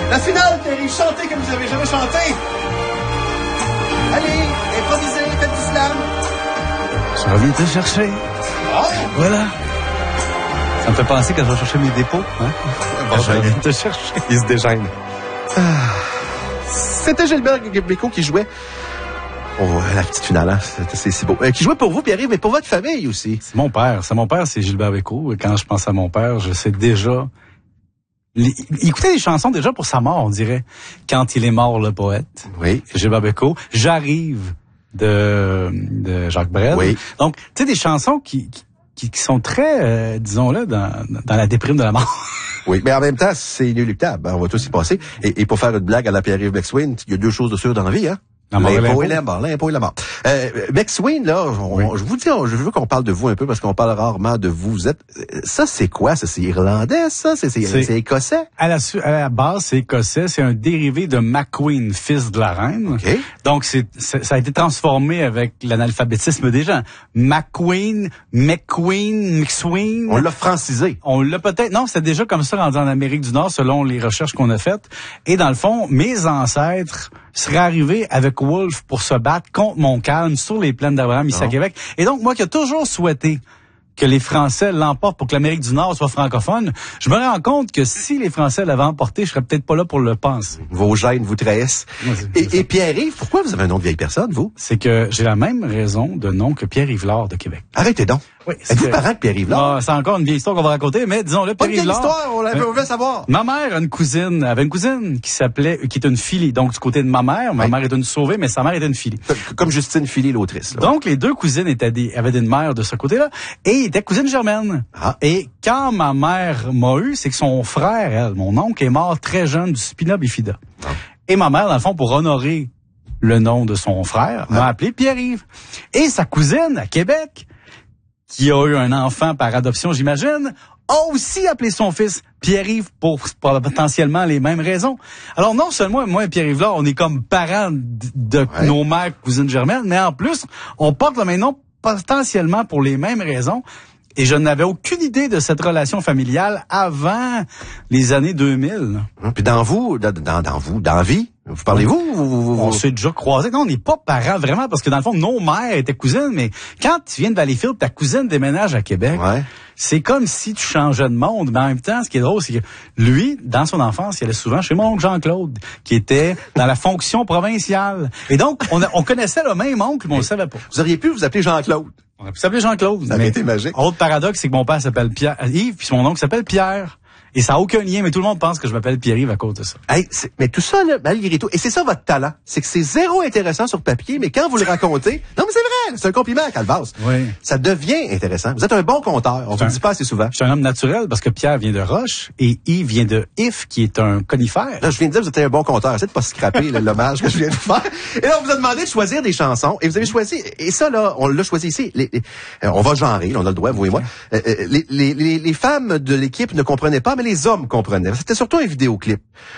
La finale, Thierry, chantez comme vous avez jamais chanté. Allez, improvisez, faites du slam. Je reviens te chercher. Oh. Voilà. Ça me fait penser quand je vais chercher mes dépôts. Hein? Bon, je reviens te chercher. Il se dégêne. C'était Gilbert Bécaud qui jouait. Oh, la petite finale, hein? C'est beau. Qui jouait pour vous, Pierre-Yves, mais pour votre famille aussi. C'est mon père. C'est Gilbert Bécaud. Et quand je pense à mon père, je sais déjà... Il écoutait des chansons déjà pour sa mort, on dirait. Quand il est mort, le poète. Oui. Gilbert Bécaud. J'arrive de Jacques Brel. Oui. Donc, tu sais, des chansons qui sont très, disons-le, dans la déprime de la mort. Oui, mais en même temps, c'est inéluctable. On va tous y passer. Et pour faire une blague à la Pierre-Yves McSween, il y a deux choses de sûres dans la vie, hein? L'impôt et la mort. L'impôt et la mort. McSween, là, je vous dis, je veux qu'on parle de vous un peu parce qu'on parle rarement de vous. Vous êtes, ça, c'est quoi? Ça, c'est irlandais, ça? C'est écossais? À la base, c'est écossais. C'est un dérivé de McQueen, fils de la reine. Okay. Donc, ça a été transformé avec l'analphabétisme des gens. McQueen. On l'a francisé. On l'a peut-être, non, c'était déjà comme ça rendu en Amérique du Nord, selon les recherches qu'on a faites. Et dans le fond, mes ancêtres seraient arrivés avec Wolfe pour se battre contre Montcalm sur les plaines d'Abraham ici à Québec. Et donc, moi qui ai toujours souhaité que les Français l'emportent pour que l'Amérique du Nord soit francophone, je me rends compte que si les Français l'avaient emporté, je serais peut-être pas là pour le penser. Vos gènes vous trahissent. Et Pierre-Yves, pourquoi vous avez un nom de vieille personne, vous? C'est que j'ai la même raison de nom que Pierre-Yves Lard de Québec. Arrêtez donc. Oui, êtes-vous parent de Pierre-Yves Lard? C'est encore une vieille histoire qu'on va raconter, mais disons-le, Pierre-Yves Lard. Pas une vieille histoire, on veut savoir. Ma mère avait une cousine qui était une Philly. Donc, du côté de ma mère est une sauvée, mais sa mère était une Philly. Comme Justine Philly, l'autrice. Là. Donc, les deux cousines avaient une mère de ce côté-là, et étaient cousines germaines. Ah. Et quand ma mère m'a eu, c'est que son frère, mon oncle, est mort très jeune du spina bifida. Ah. Et ma mère, dans le fond, pour honorer le nom de son frère, m'a appelé Pierre-Yves. Et sa cousine, à Québec, qui a eu un enfant par adoption, j'imagine, a aussi appelé son fils Pierre-Yves pour potentiellement les mêmes raisons. Alors non seulement moi et Pierre-Yves là, on est comme parents de nos mères cousines germaines, mais en plus, on porte le même nom potentiellement pour les mêmes raisons. Et je n'avais aucune idée de cette relation familiale avant les années 2000. Puis dans la vie, vous parlez-vous? On s'est déjà croisés. Non, on n'est pas parents vraiment, parce que dans le fond, nos mères étaient cousines, mais quand tu viens de Valleyfield, ta cousine déménage à Québec. Ouais. C'est comme si tu changeais de monde. Mais en même temps, ce qui est drôle, c'est que lui, dans son enfance, il allait souvent chez mon oncle Jean-Claude, qui était dans la fonction provinciale. Et donc, on connaissait le même oncle, mais on le savait pas. Vous auriez pu vous appeler Jean-Claude. On aurait pu s'appeler Jean-Claude. Ça aurait été magique. Autre paradoxe, c'est que mon père s'appelle Yves, puis mon oncle s'appelle Pierre. Et ça n'a aucun lien, mais tout le monde pense que je m'appelle Pierre-Yves à cause de ça. Hey, mais tout ça, là, malgré tout, et c'est ça votre talent, c'est que c'est zéro intéressant sur papier, mais quand vous le racontez, non mais c'est vrai, c'est un compliment à Calvas. Oui. Ça devient intéressant. Vous êtes un bon conteur, on ne le dit pas assez souvent. Je suis un homme naturel parce que Pierre vient de Roche et Yves vient de If, qui est un conifère. Là, je viens de dire que vous êtes un bon conteur. Essayez de pas scraper l'hommage que je viens de faire. Et là, on vous a demandé de choisir des chansons, et vous avez choisi, et ça là, on l'a choisi ici. On va genrer, là, on a le droit, vous et moi. Les femmes de l'équipe ne comprenaient pas, mais les hommes comprenaient. C'était surtout un vidéoclip.